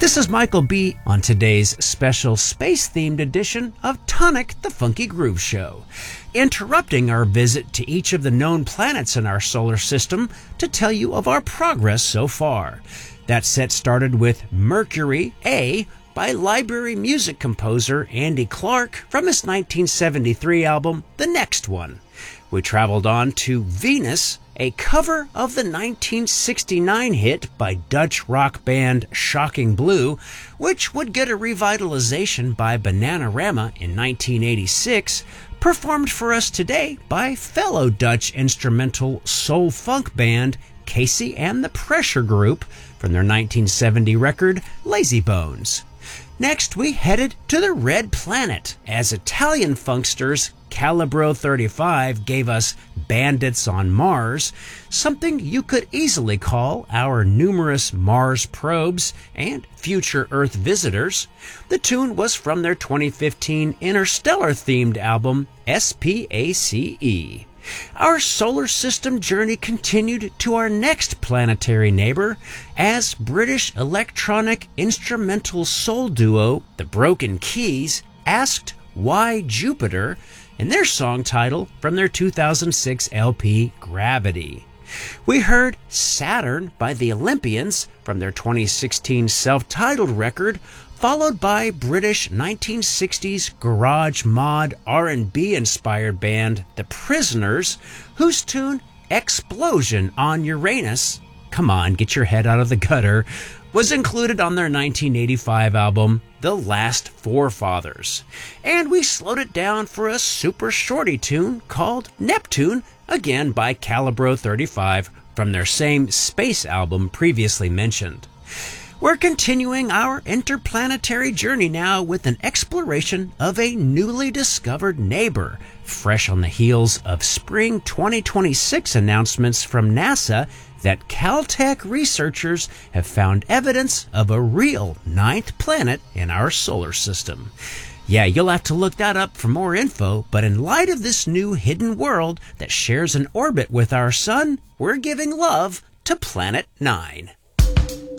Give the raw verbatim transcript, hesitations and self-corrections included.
This is Michael B. on today's special space-themed edition of Tonic the Funky Groove Show, interrupting our visit to each of the known planets in our solar system to tell you of our progress so far. That set started with Mercury A by library music composer Andy Clark from his nineteen seventy-three album, The Next One. We traveled on to Venus, a cover of the nineteen sixty-nine hit by Dutch rock band Shocking Blue, which would get a revitalization by Bananarama in nineteen eighty-six, performed for us today by fellow Dutch instrumental soul-funk band Casey and the Pressure Group from their nineteen seventy record Lazy Bones. Next, we headed to the Red Planet as Italian funksters Calibro thirty-five gave us Bandits on Mars, something you could easily call our numerous Mars probes and future Earth visitors. The tune was from their twenty fifteen Interstellar-themed album S P A C E. Our solar system journey continued to our next planetary neighbor as British electronic instrumental soul duo The Broken Keys asked Why Jupiter in their song title from their two thousand six L P Gravity. We heard Saturn by the Olympians from their twenty sixteen self-titled record, followed by British nineteen sixties garage mod R and B inspired band The Prisoners, whose tune Explosion on Uranus, come on, get your head out of the gutter, was included on their nineteen eighty-five album The Last Forefathers. And we slowed it down for a super shorty tune called Neptune, again by Calibro thirty-five from their same space album previously mentioned. We're continuing our interplanetary journey now with an exploration of a newly discovered neighbor, fresh on the heels of spring twenty twenty-six announcements from NASA that Caltech researchers have found evidence of a real ninth planet in our solar system. Yeah, you'll have to look that up for more info, but in light of this new hidden world that shares an orbit with our sun, we're giving love to Planet Nine.